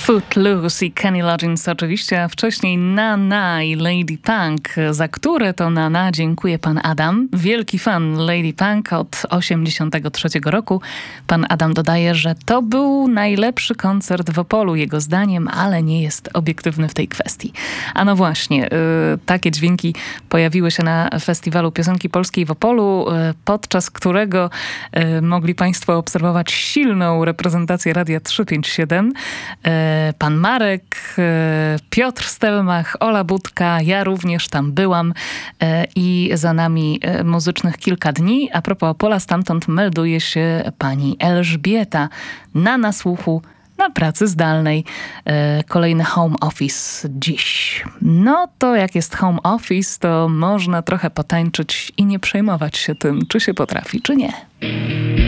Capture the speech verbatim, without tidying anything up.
Footloose i Kenny Loggins oczywiście, a wcześniej Nana i Lady Punk, za które to Nana dziękuję pan Adam. Wielki fan Lady Punk od osiemdziesiątego trzeciego roku. Pan Adam dodaje, że to był najlepszy koncert w Opolu jego zdaniem, ale nie jest obiektywny w tej kwestii. A no właśnie, yy, takie dźwięki pojawiły się na Festiwalu Piosenki Polskiej w Opolu, yy, podczas którego yy, mogli państwo obserwować silną reprezentację Radia trzysta pięćdziesiąt siedem. Yy, Pan Marek, Piotr Stelmach, Ola Budka, ja również tam byłam i za nami muzycznych kilka dni. A propos Opola, stamtąd melduje się pani Elżbieta na nasłuchu na pracy zdalnej. Kolejny home office dziś. No to jak jest home office, to można trochę potańczyć i nie przejmować się tym, czy się potrafi, czy nie.